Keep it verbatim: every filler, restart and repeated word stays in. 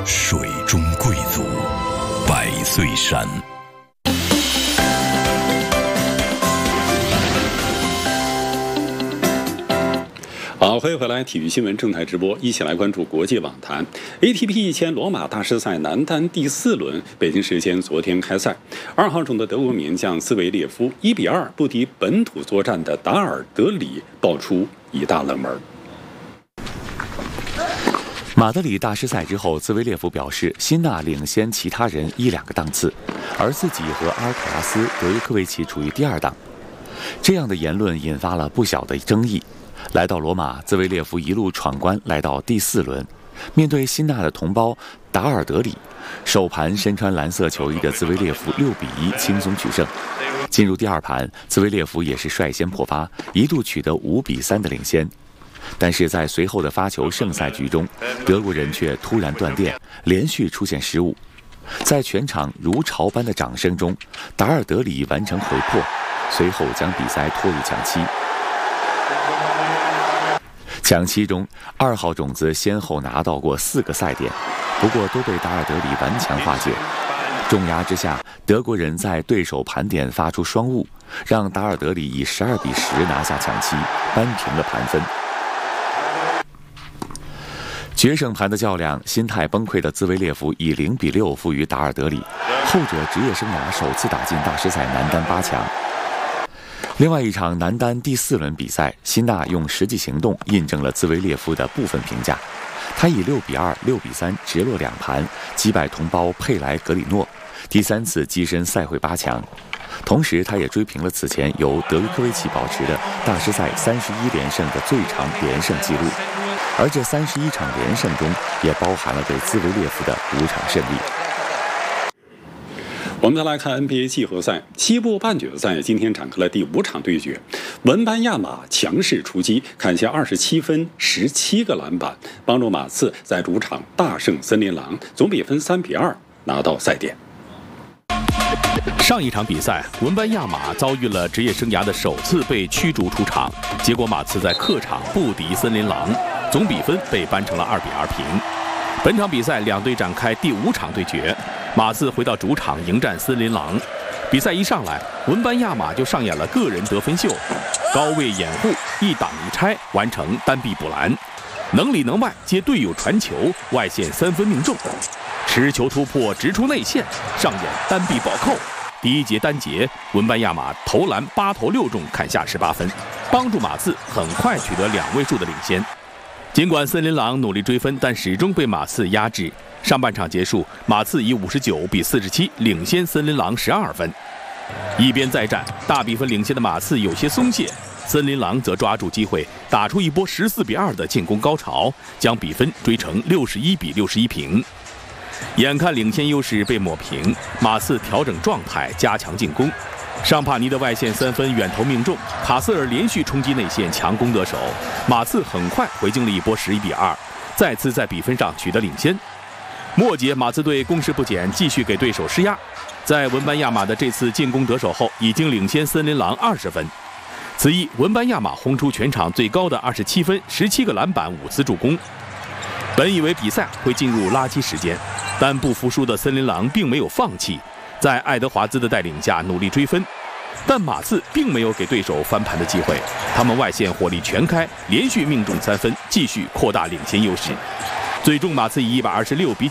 水中贵族，百岁山。好，欢迎回来，体育新闻正在直播，一起来关注国际网坛。A T P 一千罗马大师赛男单第四轮，北京时间昨天开赛。二号种的德国名将兹维列夫一比二不敌本土作战的达尔德里，爆出一大冷门。 马德里大师赛之后，兹维列夫表示，辛纳领先其他人一两个档次，而自己和阿尔卡拉斯、德约科维奇处于第二档。这样的言论引发了不小的争议。来到罗马，兹维列夫一路闯关来到第四轮，面对辛纳的同胞达尔德里，首盘身穿蓝色球衣的兹维列夫六比一轻松取胜。进入第二盘，兹维列夫也是率先破发，一度取得五比三的领先。但是在随后的发球胜赛局中，德国人却突然断电，连续出现失误。在全场如潮般的掌声中，达尔德里完成回破，随后将比赛拖入抢七。抢七中，二号种子先后拿到过四个赛点，不过都被达尔德里顽强化解。重压之下，德国人在对手盘点发出双误，让达尔德里以十二比十拿下抢七，扳平了盘分。决胜盘的较量，心态崩溃的兹维列夫以零比六负于达尔德里，后者职业生涯首次打进大师赛男单八强。另外一场男单第四轮比赛，辛纳用实际行动印证了兹维列夫的部分评价。他以六比二、六比三直落两盘击败同胞佩莱格里诺，第三次跻身赛会八强。同时，他也追平了此前由德约科维奇保持的大师赛三十一连胜的最长连胜纪录。而这三十一场连胜中，也包含了对兹维列夫的五场胜利。 我们再来看 N B A 季后赛西部半决赛，今天展开了第五场对决。文班亚马强势出击，砍下二十七分、十七个篮板，帮助马刺在主场大胜森林狼，总比分三比二拿到赛点。 上一场比赛，文班亚马遭遇了职业生涯的首次被驱逐出场，结果马刺在客场不敌森林狼，总比分被扳成了二比二平。本场比赛两队展开第五场对决，马刺回到主场迎战森林狼。比赛一上来，文班亚马就上演了个人得分秀，高位掩护，一挡一拆，完成单臂补篮，能里能外接队友传球，外线三分命中，持球突破直出内线，上演单臂暴扣。第一节单节，文班亚马投篮八投六中，砍下十八分，帮助马刺很快取得两位数的领先。尽管森林狼努力追分，但始终被马刺压制。上半场结束，马刺以五十九比四十七领先森林狼十二分。一边再战，大比分领先的马刺有些松懈，森林狼则抓住机会，打出一波十四比二的进攻高潮，将比分追成六十一比六十一平。眼看领先优势被抹平，马刺调整状态，加强进攻。尚帕尼的外线三分远投命中，卡瑟尔连续冲击内线强攻得手，马刺很快回敬了一波十一比二，再次在比分上取得领先。末节马刺队攻势不减，继续给对手施压，在文班亚马的这次进攻得手后，已经领先森林狼二十分。此役文班亚马轰出全场最高的二十七分、十七个篮板、五次助攻。本以为比赛会进入垃圾时间，但不服输的森林狼并没有放弃，在爱德华兹的带领下努力追分，但马刺并没有给对手翻盘的机会，他们外线火力全开，连续命中三分，继续扩大领先优势。最终马刺以一百二十六比